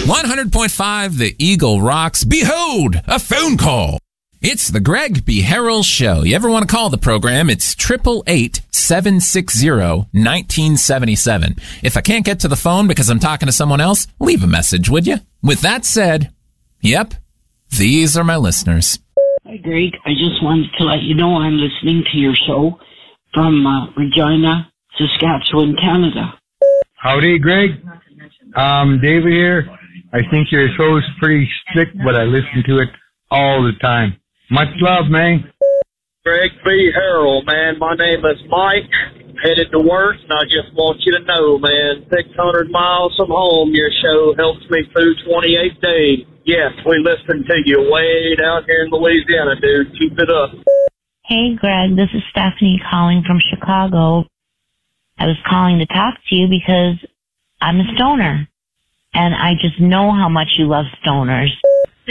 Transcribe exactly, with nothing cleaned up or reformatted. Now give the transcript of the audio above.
one hundred point five The Eagle rocks. Behold, a phone call. It's the Greg B. Harrell Show. You ever want to call the program? It's eight eight eight, seven six zero, one nine seven seven. If I can't get to the phone because I'm talking to someone else, leave a message, would you? With that said, yep, these are my listeners. Hi, Greg. I just wanted to let you know I'm listening to your show from uh, Regina, Saskatchewan, Canada. Howdy, Greg. Um, David here. I think your show's pretty slick, but I listen to it all the time. Much love, man. Greg B. Harrell, man. My name is Mike. Headed to work, and I just want you to know, man, six hundred miles from home, your show helps me through twenty-eight days. Yes, we listen to you way down here in Louisiana, dude. Keep it up. Hey, Greg, this is Stephanie calling from Chicago. I was calling to talk to you because I'm a stoner, and I just know how much you love stoners.